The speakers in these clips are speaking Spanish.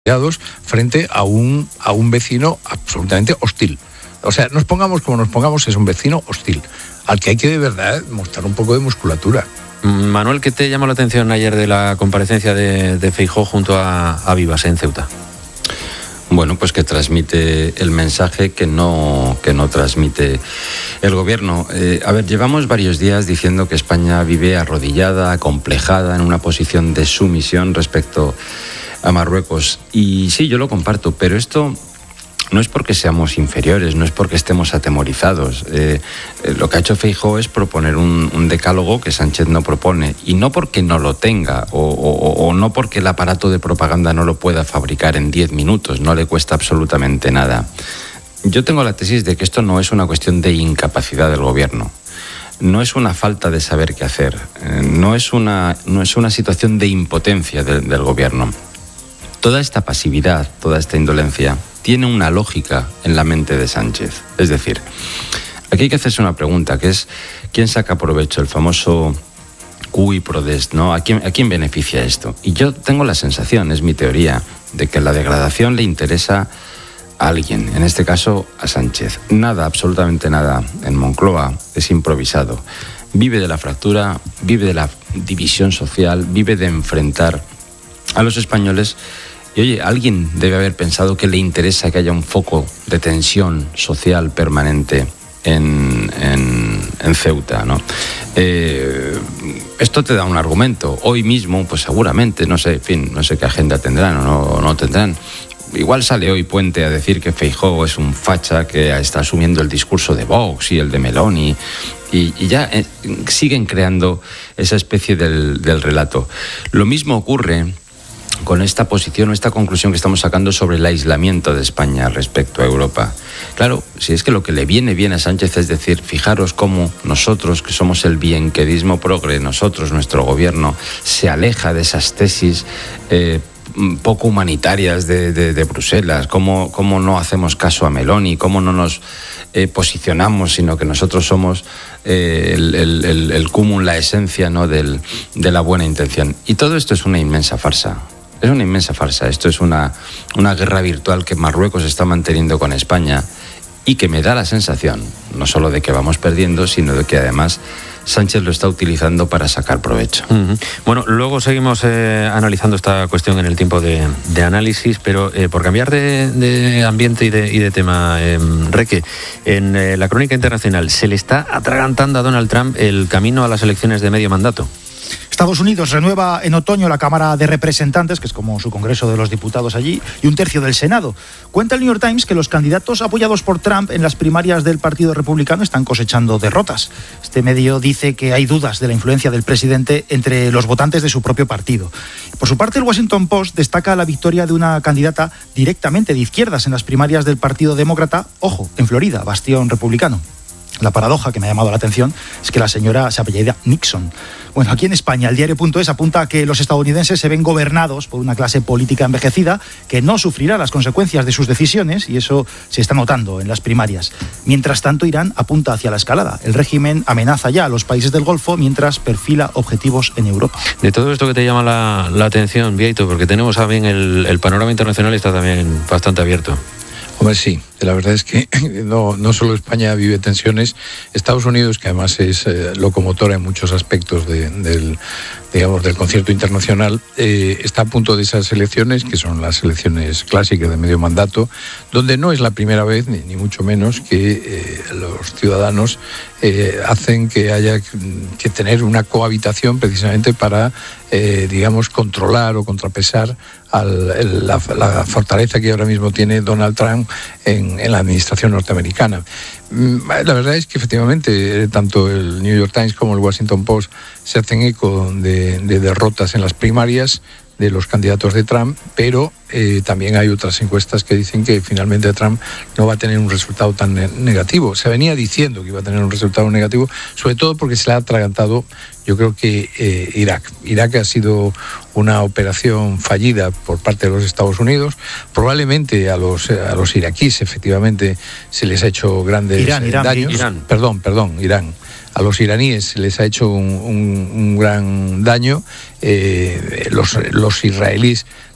frente a un vecino absolutamente hostil. O sea, nos pongamos como nos pongamos, es un vecino hostil, al que hay que de verdad mostrar un poco de musculatura. Manuel, ¿qué te llamó la atención ayer de la comparecencia de Feijóo junto a Vives en Ceuta? Bueno, pues que transmite el mensaje que no transmite el gobierno. A ver, llevamos varios días diciendo que España vive arrodillada, acomplejada, en una posición de sumisión respecto a Marruecos. Y sí, yo lo comparto, pero esto no es porque seamos inferiores, no es porque estemos atemorizados. Lo que ha hecho Feijóo es proponer un decálogo que Sánchez no propone, y no porque no lo tenga o no porque el aparato de propaganda no lo pueda fabricar en 10 minutos, no le cuesta absolutamente nada. Yo tengo la tesis de que esto no es una cuestión de incapacidad del gobierno, no es una falta de saber qué hacer, no es una situación de impotencia del gobierno. Toda esta pasividad, toda esta indolencia tiene una lógica en la mente de Sánchez. Es decir, aquí hay que hacerse una pregunta, que es ¿quién saca provecho? El famoso cui prodest, ¿no? ¿A quién beneficia esto? Y yo tengo la sensación, es mi teoría, de que la degradación le interesa a alguien, en este caso a Sánchez. Nada, absolutamente nada en Moncloa es improvisado. Vive de la fractura, vive de la división social, vive de enfrentar a los españoles. Y oye, alguien debe haber pensado que le interesa que haya un foco de tensión social permanente en Ceuta, ¿no? Esto te da un argumento. Hoy mismo, pues seguramente, no sé, en fin, no sé qué agenda tendrán o no tendrán. Igual sale hoy Puente a decir que Feijóo es un facha que está asumiendo el discurso de Vox y el de Meloni, y ya siguen creando esa especie del relato. Lo mismo ocurre con esta posición o esta conclusión que estamos sacando sobre el aislamiento de España respecto a Europa. Claro, si es que lo que le viene bien a Sánchez es decir, fijaros cómo nosotros, que somos el bienquedismo progre, nuestro gobierno, se aleja de esas tesis poco humanitarias de Bruselas, cómo no hacemos caso a Meloni, cómo no nos posicionamos, sino que nosotros somos el cúmulo, la esencia, ¿no?, de la buena intención. Y todo esto es una inmensa farsa. Es una inmensa farsa. Esto es una guerra virtual que Marruecos está manteniendo con España y que me da la sensación, no solo de que vamos perdiendo, sino de que además Sánchez lo está utilizando para sacar provecho. Uh-huh. Bueno, luego seguimos analizando esta cuestión en el tiempo de análisis, pero por cambiar de ambiente y de tema, Reque, en la crónica internacional, ¿se le está atragantando a Donald Trump el camino a las elecciones de medio mandato? Estados Unidos renueva en otoño la Cámara de Representantes, que es como su Congreso de los Diputados allí, y un tercio del Senado. Cuenta el New York Times que los candidatos apoyados por Trump en las primarias del Partido Republicano están cosechando derrotas. Este medio dice que hay dudas de la influencia del presidente entre los votantes de su propio partido. Por su parte, el Washington Post destaca la victoria de una candidata directamente de izquierdas en las primarias del Partido Demócrata, ojo, en Florida, bastión republicano. La paradoja que me ha llamado la atención es que la señora se apellida Nixon. Bueno, aquí en España, el diario.es apunta a que los estadounidenses se ven gobernados por una clase política envejecida que no sufrirá las consecuencias de sus decisiones, y eso se está notando en las primarias. Mientras tanto, Irán apunta hacia la escalada. El régimen amenaza ya a los países del Golfo mientras perfila objetivos en Europa. De todo esto que te llama la atención, Vieito, porque tenemos también el panorama internacional está también bastante abierto. Hombre, sí, la verdad es que no solo España vive tensiones, Estados Unidos, que además es locomotora en muchos aspectos del concierto internacional, está a punto de esas elecciones, que son las elecciones clásicas de medio mandato, donde no es la primera vez, ni mucho menos, que los ciudadanos hacen que haya que tener una cohabitación precisamente para, controlar o contrapesar la fortaleza que ahora mismo tiene Donald Trump en la administración norteamericana. La verdad es que efectivamente tanto el New York Times como el Washington Post se hacen eco de derrotas en las primarias de los candidatos de Trump, pero también hay otras encuestas que dicen que finalmente Trump no va a tener un resultado tan negativo. Se venía diciendo que iba a tener un resultado negativo, sobre todo porque se le ha atragantado, yo creo que Irak. Irak ha sido una operación fallida por parte de los Estados Unidos. Probablemente a los iraquíes efectivamente se les ha hecho grandes daños. Irán. A los iraníes se les ha hecho un gran daño. Los israelíes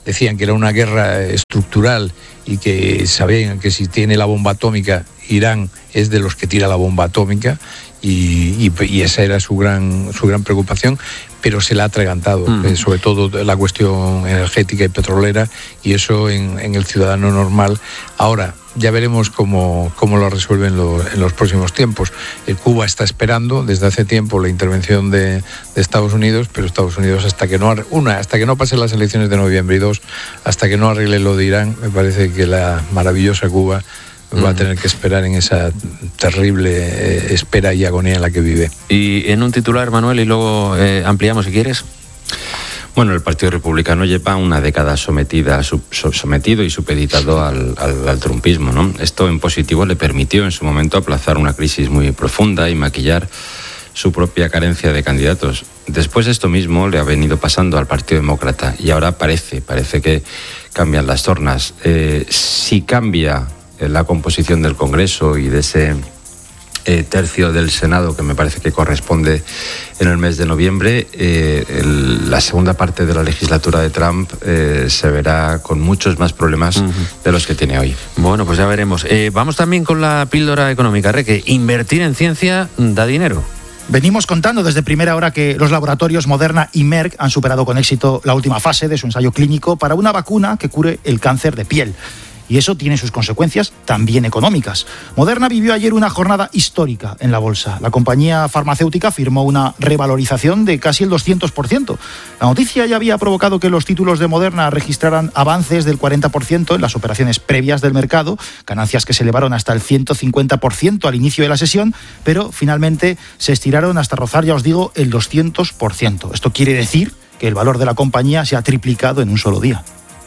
decían que era una guerra estructural y que sabían que si tiene la bomba atómica, Irán es de los que tira la bomba atómica, y esa era su gran preocupación, pero se la ha atragantado, sobre todo la cuestión energética y petrolera, y eso en el ciudadano normal. Ahora, ya veremos cómo lo resuelven en los próximos tiempos. Cuba está esperando desde hace tiempo la intervención de Estados Unidos, pero Estados Unidos hasta que no pasen las elecciones de noviembre, y dos, hasta que no arregle lo de Irán, me parece que la maravillosa Cuba va a tener que esperar en esa terrible espera y agonía en la que vive. Y en un titular, Manuel, y luego ampliamos si quieres. Bueno, el Partido Republicano lleva una década sometido y supeditado al trumpismo, ¿no? Esto en positivo le permitió en su momento aplazar una crisis muy profunda y maquillar su propia carencia de candidatos. Después esto mismo le ha venido pasando al Partido Demócrata y ahora parece que cambian las tornas. Si cambia la composición del Congreso y de ese tercio del Senado que me parece que corresponde en el mes de noviembre, la segunda parte de la legislatura de Trump se verá con muchos más problemas de los que tiene hoy. Bueno, pues ya veremos. Vamos también con la píldora económica, Reque. Invertir en ciencia da dinero. Venimos contando desde primera hora que los laboratorios Moderna y Merck han superado con éxito la última fase de su ensayo clínico para una vacuna que cure el cáncer de piel. Y eso tiene sus consecuencias también económicas. Moderna vivió ayer una jornada histórica en la bolsa. La compañía farmacéutica firmó una revalorización de casi el 200%. La noticia ya había provocado que los títulos de Moderna registraran avances del 40% en las operaciones previas del mercado, ganancias que se elevaron hasta el 150% al inicio de la sesión, pero finalmente se estiraron hasta rozar, ya os digo, el 200%. Esto quiere decir que el valor de la compañía se ha triplicado en un solo día.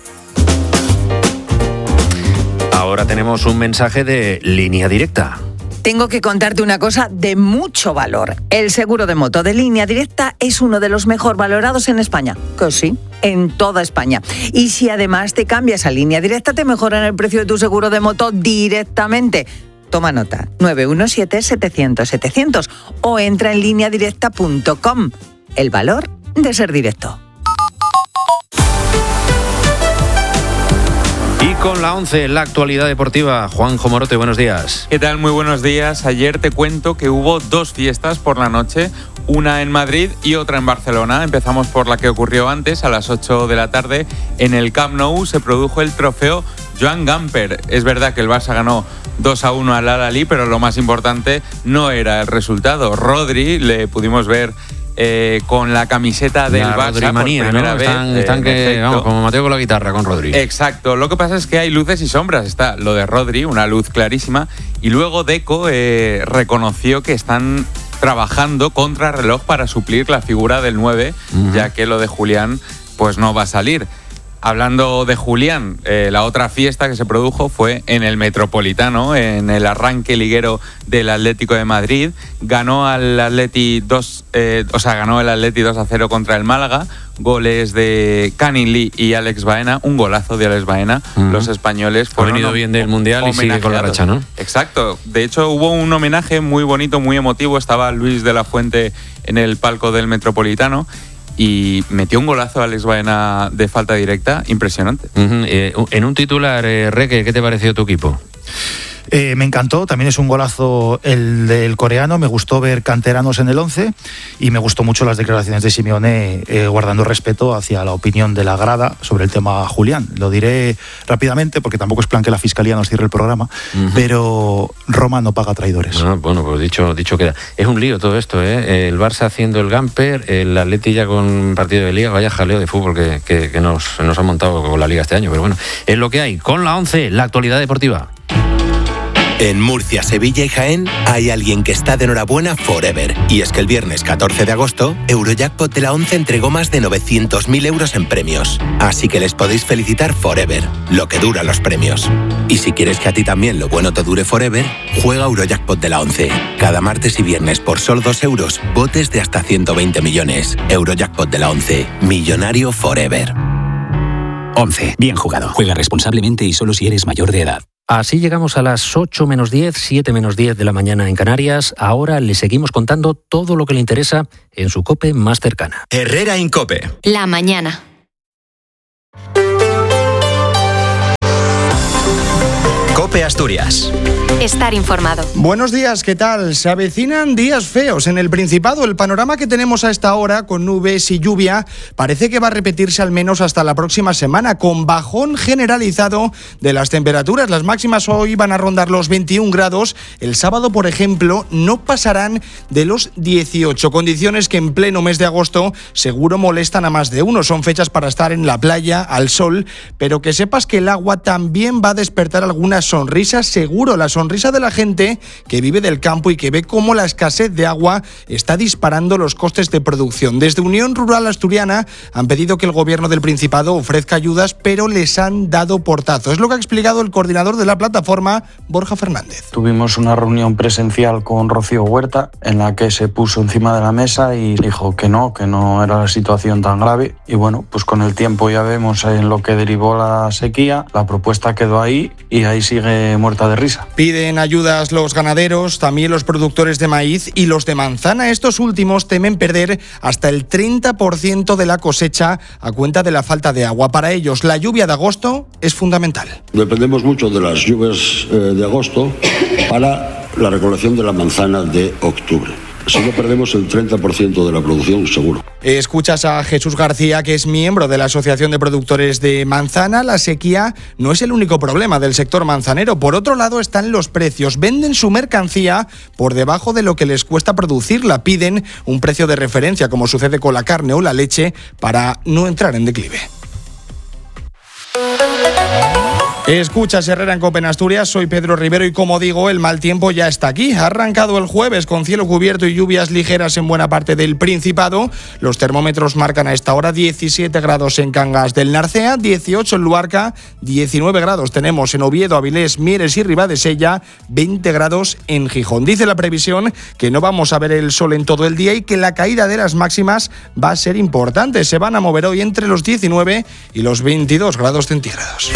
Ahora tenemos un mensaje de Línea Directa. Tengo que contarte una cosa de mucho valor. El seguro de moto de Línea Directa es uno de los mejor valorados en España. Que sí, en toda España. Y si además te cambias a Línea Directa, te mejoran el precio de tu seguro de moto directamente. Toma nota, 917-700-700 o entra en lineadirecta.com. El valor de ser directo. Y con la 11, la actualidad deportiva. Juanjo Morote, buenos días. ¿Qué tal? Muy buenos días. Ayer te cuento que hubo dos fiestas por la noche, una en Madrid y otra en Barcelona. Empezamos por la que ocurrió antes, a las 8 de la tarde. En el Camp Nou se produjo el trofeo Joan Gamper. Es verdad que el Barça ganó 2-1 al Al-Ahly, pero lo más importante no era el resultado. Rodri, le pudimos ver con la camiseta del Barça Rodrimanía, por primera ¿no? vez. Están que, vamos, como Mateo con la guitarra, con Rodri. Exacto. Lo que pasa es que hay luces y sombras. Está lo de Rodri, una luz clarísima, y luego Deco reconoció que están trabajando contra reloj para suplir la figura del 9, ya que lo de Julián pues no va a salir. Hablando de Julián, la otra fiesta que se produjo fue en el Metropolitano, en el arranque liguero del Atlético de Madrid. Ganó el Atleti 2-0 contra el Málaga. Goles de Canin Lee y Alex Baena, un golazo de Alex Baena. Los españoles fueron... Ha venido bien del Mundial y sigue con la racha, ¿no? Exacto. De hecho, hubo un homenaje muy bonito, muy emotivo. Estaba Luis de la Fuente en el palco del Metropolitano y metió un golazo a Alex Baena de falta directa, impresionante. En un titular, Reque, ¿qué te pareció tu equipo? Me encantó, también es un golazo el del coreano, me gustó ver canteranos en el 11 y me gustó mucho las declaraciones de Simeone guardando respeto hacia la opinión de la grada sobre el tema Julián. Lo diré rápidamente porque tampoco es plan que la Fiscalía nos cierre el programa, pero Roma no paga traidores. Bueno, pues dicho queda. Es un lío todo esto, ¿eh? El Barça haciendo el Gamper, el Atleti ya con partido de Liga, vaya jaleo de fútbol que nos ha montado con la Liga este año, pero bueno, es lo que hay. Con la 11, la actualidad deportiva. En Murcia, Sevilla y Jaén hay alguien que está de enhorabuena forever. Y es que el viernes 14 de agosto, Eurojackpot de la 11 entregó más de 900.000 euros en premios. Así que les podéis felicitar forever, lo que duran los premios. Y si quieres que a ti también lo bueno te dure forever, juega Eurojackpot de la 11. Cada martes y viernes por solo 2 euros, botes de hasta 120 millones. Eurojackpot de la 11, millonario forever. 11. Bien jugado. Juega responsablemente y solo si eres mayor de edad. Así llegamos a las 8 menos 10, 7 menos 10 de la mañana en Canarias. Ahora le seguimos contando todo lo que le interesa en su COPE más cercana. Herrera Incope. La mañana. Asturias. Estar informado. Buenos días, ¿qué tal? Se avecinan días feos en el Principado. El panorama que tenemos a esta hora, con nubes y lluvia, parece que va a repetirse al menos hasta la próxima semana, con bajón generalizado de las temperaturas. Las máximas hoy van a rondar los 21 grados. El sábado, por ejemplo, no pasarán de los 18. Condiciones que en pleno mes de agosto seguro molestan a más de uno. Son fechas para estar en la playa, al sol, pero que sepas que el agua también va a despertar algunas sonrisas, seguro. La sonrisa de la gente que vive del campo y que ve cómo la escasez de agua está disparando los costes de producción. Desde Unión Rural Asturiana han pedido que el gobierno del Principado ofrezca ayudas, pero les han dado portazo. Es lo que ha explicado el coordinador de la plataforma, Borja Fernández. Tuvimos una reunión presencial con Rocío Huerta en la que se puso encima de la mesa y dijo que no era la situación tan grave. Y bueno, pues con el tiempo ya vemos en lo que derivó la sequía. La propuesta quedó ahí y ahí sigue muerta de risa. Piden ayudas los ganaderos, también los productores de maíz y los de manzana. Estos últimos temen perder hasta el 30% de la cosecha a cuenta de la falta de agua. Para ellos, la lluvia de agosto es fundamental. Dependemos mucho de las lluvias de agosto para la recolección de la manzana de octubre. Si no perdemos el 30% de la producción, seguro. Escuchas a Jesús García, que es miembro de la Asociación de Productores de Manzana. La sequía no es el único problema del sector manzanero. Por otro lado están los precios. Venden su mercancía por debajo de lo que les cuesta producirla. Piden un precio de referencia, como sucede con la carne o la leche, para no entrar en declive. Escuchas Herrera en COPE en Asturias, soy Pedro Rivero y como digo, el mal tiempo ya está aquí. Ha arrancado el jueves con cielo cubierto y lluvias ligeras en buena parte del Principado. Los termómetros marcan a esta hora 17 grados en Cangas del Narcea, 18 en Luarca, 19 grados tenemos en Oviedo, Avilés, Mieres y Ribadesella, 20 grados en Gijón. Dice la previsión que no vamos a ver el sol en todo el día y que la caída de las máximas va a ser importante. Se van a mover hoy entre los 19 y los 22 grados centígrados.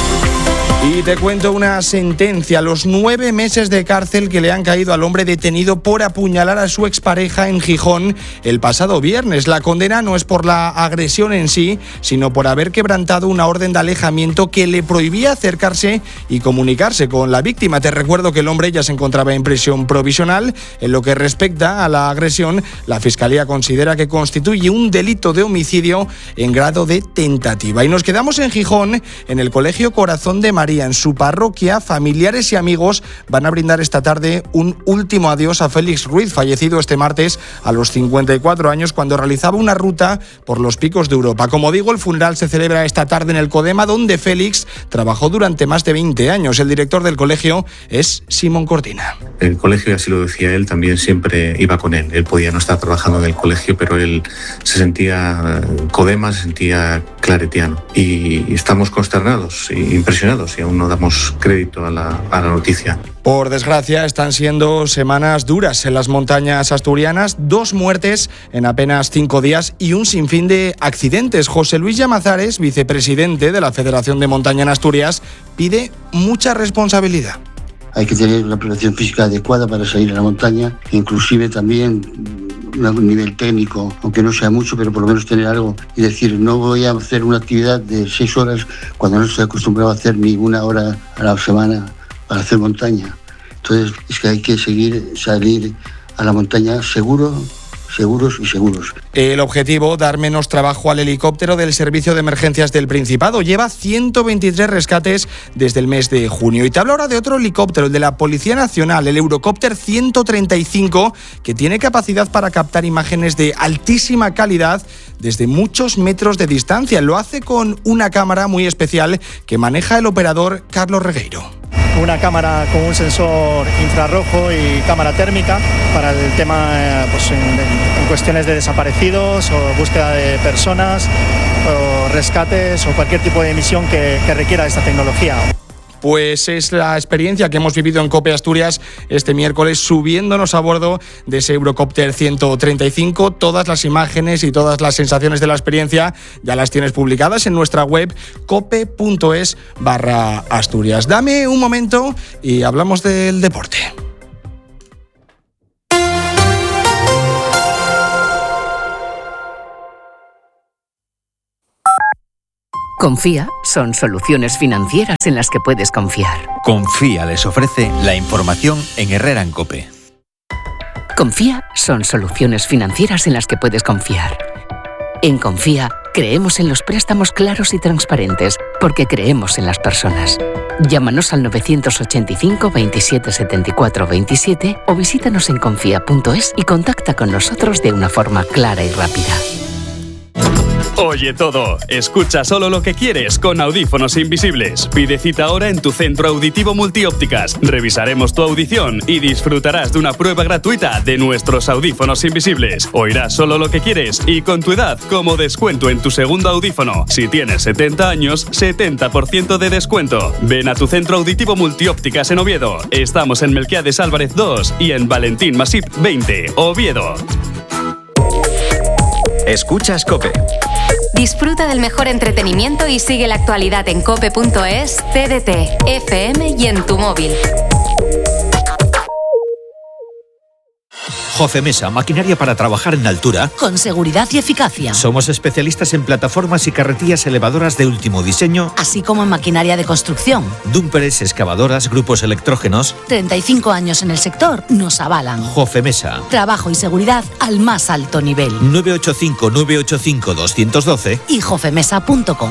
Y te cuento una sentencia, los 9 meses de cárcel que le han caído al hombre detenido por apuñalar a su expareja en Gijón el pasado viernes. La condena no es por la agresión en sí, sino por haber quebrantado una orden de alejamiento que le prohibía acercarse y comunicarse con la víctima. Te recuerdo que el hombre ya se encontraba en prisión provisional. En lo que respecta a la agresión, la Fiscalía considera que constituye un delito de homicidio en grado de tentativa. Y nos quedamos en Gijón, en el Colegio Corazón de María. En su parroquia, familiares y amigos van a brindar esta tarde un último adiós a Félix Ruiz, fallecido este martes a los 54 años cuando realizaba una ruta por los picos de Europa. Como digo, el funeral se celebra esta tarde en el Codema, donde Félix trabajó durante más de 20 años. El director del colegio es Simón Cortina. El colegio, y así lo decía él, también siempre iba con él. Él podía no estar trabajando en el colegio, pero él se sentía Codema, se sentía claretiano. Y estamos consternados e impresionados. Y aún no damos crédito a la noticia. Por desgracia, están siendo semanas duras en las montañas asturianas. 2 muertes en apenas 5 días y un sinfín de accidentes. José Luis Llamazares, vicepresidente de la Federación de Montaña en Asturias, pide mucha responsabilidad. Hay que tener una preparación física adecuada para salir a la montaña, inclusive también un nivel técnico, aunque no sea mucho, pero por lo menos tener algo y decir, no voy a hacer una actividad de 6 horas cuando no estoy acostumbrado a hacer ni 1 hora a la semana para hacer montaña. Entonces es que hay que salir a la montaña seguros y seguros. El objetivo, dar menos trabajo al helicóptero del Servicio de Emergencias del Principado. Lleva 123 rescates desde el mes de junio. Y te hablo ahora de otro helicóptero, el de la Policía Nacional, el Eurocopter 135, que tiene capacidad para captar imágenes de altísima calidad desde muchos metros de distancia. Lo hace con una cámara muy especial que maneja el operador Carlos Regueiro. Una cámara con un sensor infrarrojo y cámara térmica para el tema en cuestiones de desaparecidos o búsqueda de personas o rescates o cualquier tipo de misión que requiera esta tecnología. Pues es la experiencia que hemos vivido en COPE Asturias este miércoles, subiéndonos a bordo de ese Eurocopter 135. Todas las imágenes y todas las sensaciones de la experiencia ya las tienes publicadas en nuestra web cope.es/Asturias. Dame un momento y hablamos del deporte. Confía son soluciones financieras en las que puedes confiar. Confía les ofrece la información en Herrera en COPE. Confía son soluciones financieras en las que puedes confiar. En Confía creemos en los préstamos claros y transparentes porque creemos en las personas. Llámanos al 985 27 74 27 o visítanos en confía.es y contacta con nosotros de una forma clara y rápida. Oye todo, escucha solo lo que quieres con audífonos invisibles. Pide cita ahora en tu centro auditivo Multiópticas. Revisaremos tu audición y disfrutarás de una prueba gratuita de nuestros audífonos invisibles. Oirás solo lo que quieres y con tu edad como descuento en tu segundo audífono. Si tienes 70 años, 70% de descuento. Ven a tu centro auditivo Multiópticas en Oviedo. Estamos en Melquiades Álvarez 2 y en Valentín Masip 20, Oviedo. Escuchas COPE. Disfruta del mejor entretenimiento y sigue la actualidad en cope.es, TDT, FM y en tu móvil. Jofemesa, maquinaria para trabajar en altura. Con seguridad y eficacia. Somos especialistas en plataformas y carretillas elevadoras de último diseño. Así como en maquinaria de construcción. Dúmperes, excavadoras, grupos electrógenos. 35 años en el sector nos avalan. Jofemesa. Trabajo y seguridad al más alto nivel. 985-985-212 y jofemesa.com.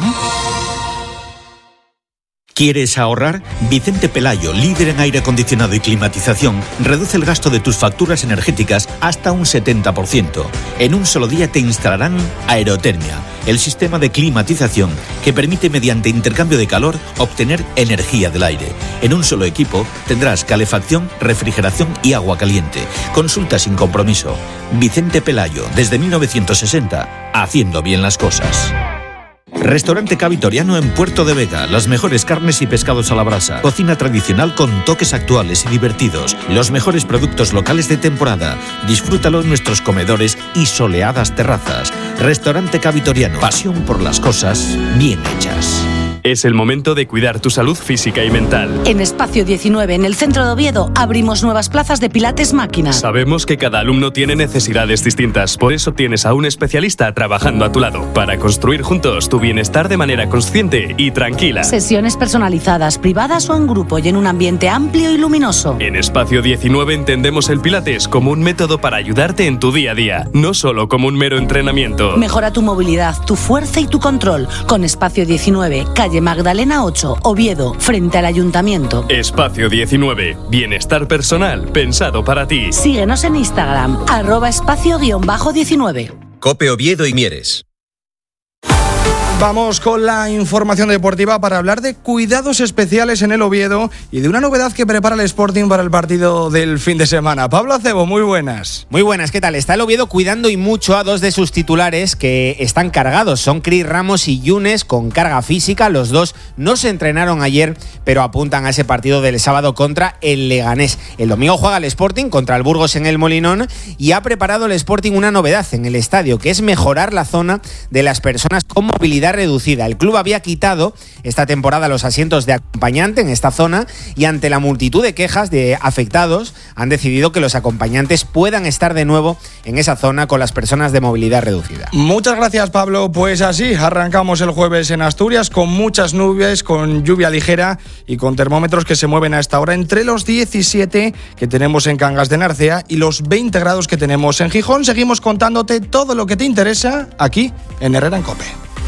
¿Quieres ahorrar? Vicente Pelayo, líder en aire acondicionado y climatización, reduce el gasto de tus facturas energéticas hasta un 70%. En un solo día te instalarán Aerotermia, el sistema de climatización que permite mediante intercambio de calor obtener energía del aire. En un solo equipo tendrás calefacción, refrigeración y agua caliente. Consulta sin compromiso. Vicente Pelayo, desde 1960, haciendo bien las cosas. Restaurante Cavitoriano en Puerto de Vega. Las mejores carnes y pescados a la brasa. Cocina tradicional con toques actuales y divertidos. Los mejores productos locales de temporada. Disfrútalo en nuestros comedores y soleadas terrazas. Restaurante Cavitoriano. Pasión por las cosas bien hechas. Es el momento de cuidar tu salud física y mental. En Espacio 19, en el centro de Oviedo, abrimos nuevas plazas de Pilates Máquina. Sabemos que cada alumno tiene necesidades distintas, por eso tienes a un especialista trabajando a tu lado, para construir juntos tu bienestar de manera consciente y tranquila. Sesiones personalizadas, privadas o en grupo y en un ambiente amplio y luminoso. En Espacio 19 entendemos el Pilates como un método para ayudarte en tu día a día, no solo como un mero entrenamiento. Mejora tu movilidad, tu fuerza y tu control con Espacio 19, calle Magdalena 8, Oviedo, frente al Ayuntamiento. Espacio 19, bienestar personal pensado para ti. Síguenos en Instagram, @espacio_19. COPE Oviedo y Mieres. Vamos con la información deportiva para hablar de cuidados especiales en el Oviedo y de una novedad que prepara el Sporting para el partido del fin de semana. Pablo Acebo, muy buenas. Muy buenas, ¿qué tal? Está el Oviedo cuidando y mucho a dos de sus titulares que están cargados. Son Cris Ramos y Yunes con carga física. Los dos no se entrenaron ayer, pero apuntan a ese partido del sábado contra el Leganés. El domingo juega el Sporting contra el Burgos en el Molinón y ha preparado el Sporting una novedad en el estadio, que es mejorar la zona de las personas con movilidad reducida. El club había quitado esta temporada los asientos de acompañante en esta zona y ante la multitud de quejas de afectados han decidido que los acompañantes puedan estar de nuevo en esa zona con las personas de movilidad reducida. Muchas gracias, Pablo. Pues así arrancamos el jueves en Asturias con muchas nubes, con lluvia ligera y con termómetros que se mueven a esta hora entre los 17 que tenemos en Cangas de Narcea y los 20 grados que tenemos en Gijón. Seguimos contándote todo lo que te interesa aquí en Herrera en COPE.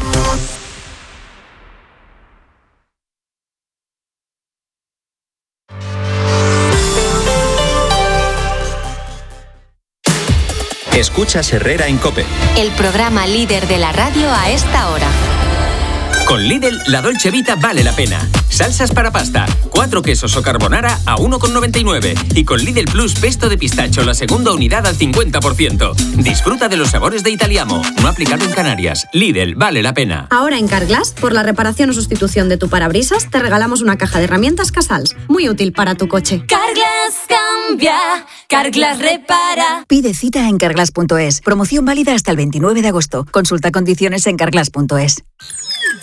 Escuchas Herrera en COPE. El programa líder de la radio a esta hora. Con Lidl, la Dolce Vita vale la pena. Salsas para pasta, 4 quesos o carbonara a 1,99. Y con Lidl Plus pesto de pistacho, la segunda unidad al 50%. Disfruta de los sabores de Italiamo. No aplicado en Canarias. Lidl, vale la pena. Ahora en Carglass, por la reparación o sustitución de tu parabrisas, te regalamos una caja de herramientas Casals. Muy útil para tu coche. Carglass cambia, Carglass repara. Pide cita en carglass.es. Promoción válida hasta el 29 de agosto. Consulta condiciones en carglass.es.